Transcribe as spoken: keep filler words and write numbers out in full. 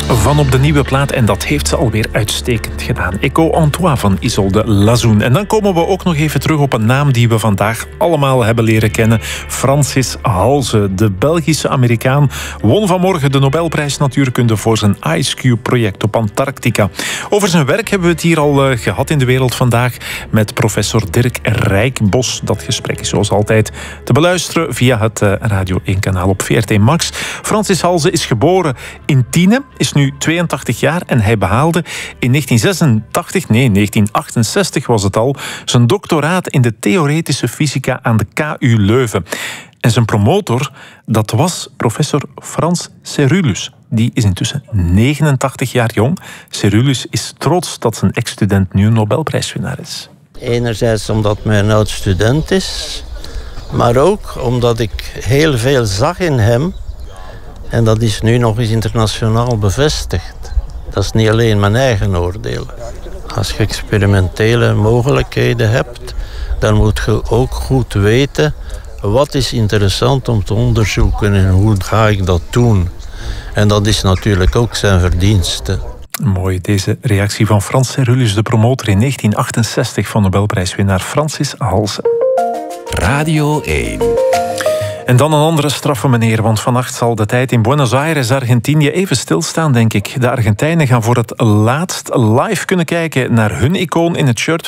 van op de nieuwe plaat en dat heeft ze alweer uitstekend gedaan. Echo en toi van Isolde Lazoen. En dan komen we ook nog even terug op een naam die we vandaag allemaal hebben leren kennen. Francis Halse, de Belgische Amerikaan, won vanmorgen de Nobelprijs Natuurkunde voor zijn IceCube-project op Antarctica. Over zijn werk hebben we het hier al uh, gehad in de wereld vandaag met professor Dirk Rijkbos. Dat gesprek is zoals altijd te beluisteren via het uh, Radio één-kanaal op V R T Max. Francis Halse is geboren in Tiene, is nu tweeëntachtig jaar en hij behaalde in negentien zesentachtig, nee, negentien achtenzestig was het al, zijn doctoraat in de theoretische fysica aan de K U Leuven. En zijn promotor, dat was professor Frans Cerulus. Die is intussen negenentachtig jaar jong. Cerulus is trots dat zijn ex-student nu een Nobelprijswinnaar is. Enerzijds omdat hij een oud student is, maar ook omdat ik heel veel zag in hem. En dat is nu nog eens internationaal bevestigd. Dat is niet alleen mijn eigen oordeel. Als je experimentele mogelijkheden hebt, dan moet je ook goed weten wat is interessant om te onderzoeken en hoe ga ik dat doen. En dat is natuurlijk ook zijn verdienste. Mooi, deze reactie van Frans Cerulus, de promotor in negentien achtenzestig van Nobelprijswinnaar Francis Halse. Radio één. En dan een andere straffe meneer, want vannacht zal de tijd in Buenos Aires, Argentinië, even stilstaan, denk ik. De Argentijnen gaan voor het laatst live kunnen kijken naar hun icoon in het shirt